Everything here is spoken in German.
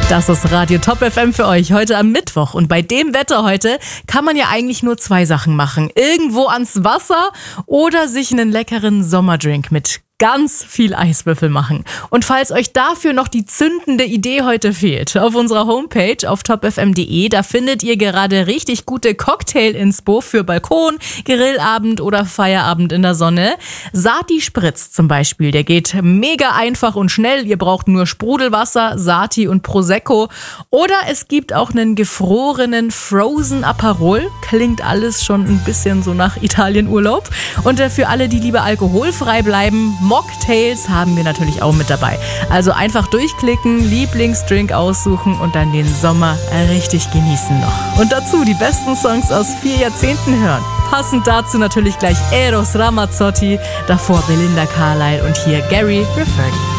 Das ist Radio Top FM für euch heute am Mittwoch. Und bei dem Wetter heute kann man ja eigentlich nur zwei Sachen machen. Irgendwo ans Wasser oder sich einen leckeren Sommerdrink mit ganz viel Eiswürfel machen. Und falls euch dafür noch die zündende Idee heute fehlt, auf unserer Homepage auf topfm.de, da findet ihr gerade richtig gute Cocktail-Inspo für Balkon, Grillabend oder Feierabend in der Sonne. Sati Spritz zum Beispiel, der geht mega einfach und schnell. Ihr braucht nur Sprudelwasser, Sati und Prosecco. Oder es gibt auch einen gefrorenen Frozen Aperol. Klingt alles schon ein bisschen so nach Italienurlaub. Und für alle, die lieber alkoholfrei bleiben, Mocktails haben wir natürlich auch mit dabei. Also einfach durchklicken, Lieblingsdrink aussuchen und dann den Sommer richtig genießen noch. Und dazu die besten Songs aus 4 Jahrzehnten hören. Passend dazu natürlich gleich Eros Ramazzotti, davor Belinda Carlisle und hier Gary Rafferty.